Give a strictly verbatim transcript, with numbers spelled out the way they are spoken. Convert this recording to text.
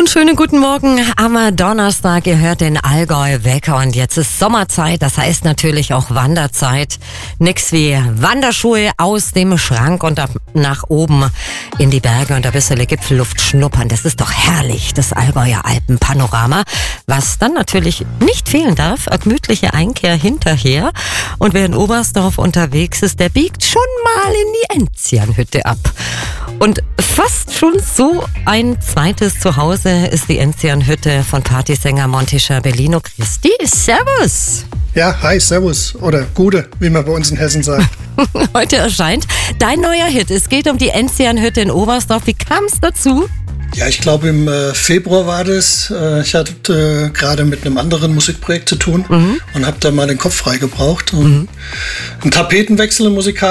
Und schönen guten Morgen am Donnerstag. Ihr hört den Allgäu-Wecker und jetzt ist Sommerzeit. Das heißt natürlich auch Wanderzeit. Nix wie Wanderschuhe aus dem Schrank und ab nach oben in die Berge und ein bisschen Gipfelluft schnuppern. Das ist doch herrlich, das Allgäuer Alpenpanorama. Was dann natürlich nicht fehlen darf, eine gemütliche Einkehr hinterher. Und wer in Oberstdorf unterwegs ist, der biegt schon mal in die Enzianhütte ab. Und fast schon so ein zweites Zuhause ist die Enzianhütte von Partysänger Monty Scherbellino. Christi, servus! Ja, hi, servus oder Gude, wie man bei uns in Hessen sagt. Heute erscheint dein neuer Hit. Es geht um die Enzianhütte in Oberstdorf. Wie kam es dazu? Ja, ich glaube im äh, Februar war das. Äh, ich hatte äh, gerade mit einem anderen Musikprojekt zu tun mhm. und habe da mal den Kopf frei gebraucht. Und mhm. einen Tapetenwechsel im Musikal